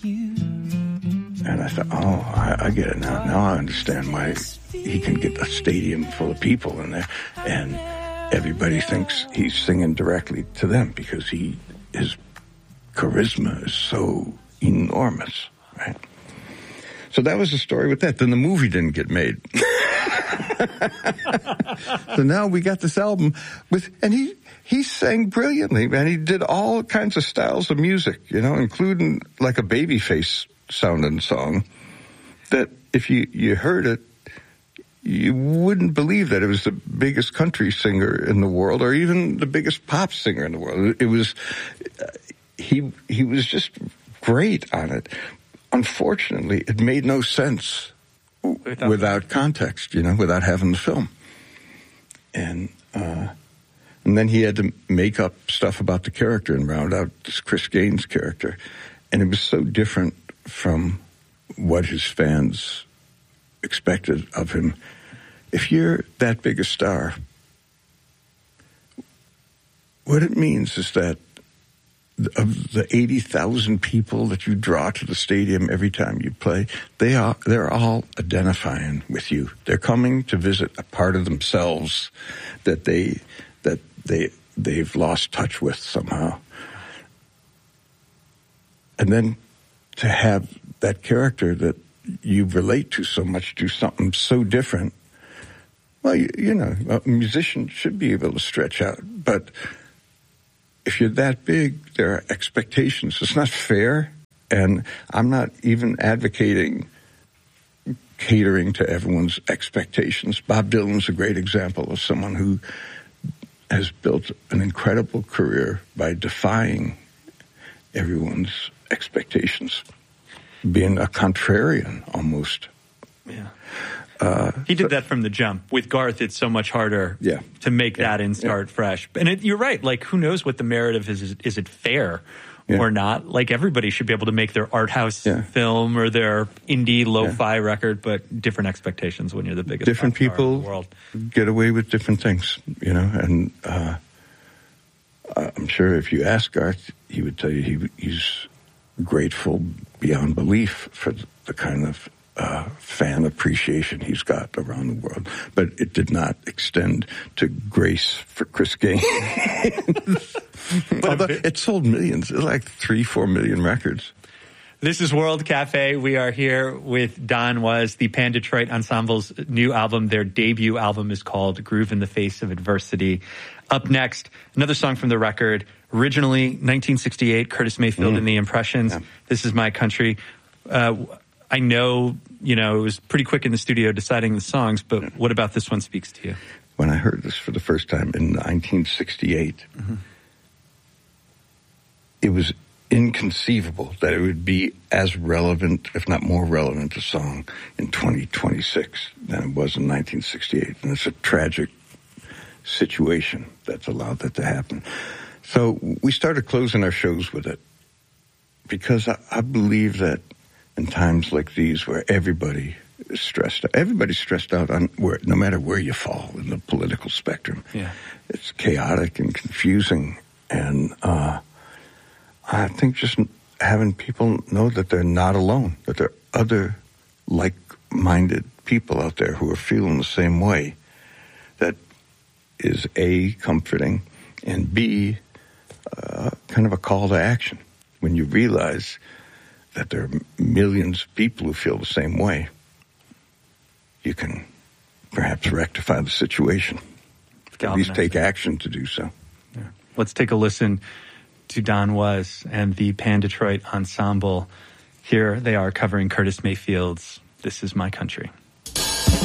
And I thought, I get it now. Now I understand why he can get a stadium full of people in there, and everybody thinks he's singing directly to them because his charisma is so enormous, right? So that was the story with that. Then the movie didn't get made. So now we got this album and he sang brilliantly, man. He did all kinds of styles of music, including like a Babyface sounding song that if you heard it, you wouldn't believe that it was the biggest country singer in the world or even the biggest pop singer in the world. It was, he was just great on it. Unfortunately, it made no sense without context, without having the film. And then he had to make up stuff about the character and round out this Chris Gaines character. And it was so different from what his fans expected of him. If you're that big a star, what it means is that of the 80,000 people that you draw to the stadium every time you play, they're all identifying with you. They're coming to visit a part of themselves that they've lost touch with somehow. And then to have that character that you relate to so much do something so different, well, a musician should be able to stretch out, but if you're that big, there are expectations. It's not fair, and I'm not even advocating catering to everyone's expectations. Bob Dylan's a great example of someone who has built an incredible career by defying everyone's expectations, being a contrarian almost. Yeah. He did that from the jump. With Garth, it's so much harder to make that and start fresh. And you're right. Like, who knows what the merit of is it fair or not? Like, everybody should be able to make their art house film or their indie lo-fi record, but different expectations when you're the biggest different people in the world. Get away with different things, and I'm sure if you ask Garth, he would tell you he's grateful beyond belief for the kind of fan appreciation he's got around the world, but it did not extend to grace for Chris Gaines. Although it sold millions, like 3-4 million records. This is World Cafe. We are here with Don Was, the Pan Detroit Ensemble's new album. Their debut album is called Groove in the Face of Adversity. Up next, another song from the record. Originally, 1968, Curtis Mayfield and the Impressions. Yeah. This is My Country. I know, it was pretty quick in the studio deciding the songs, but what about this one speaks to you? When I heard this for the first time in 1968, it was inconceivable that it would be as relevant, if not more relevant, a song in 2026 than it was in 1968. And it's a tragic situation that's allowed that to happen. So we started closing our shows with it because I believe that in times like these where everybody is stressed out, everybody's stressed out no matter where you fall in the political spectrum. Yeah. It's chaotic and confusing. And I think just having people know that they're not alone, that there are other like-minded people out there who are feeling the same way, that is A, comforting, and B, kind of a call to action. When you realize that there are millions of people who feel the same way, you can perhaps rectify the situation. At least take action to do so. Yeah. Let's take a listen to Don Was and the Pan Detroit Ensemble. Here they are covering Curtis Mayfield's This Is My Country.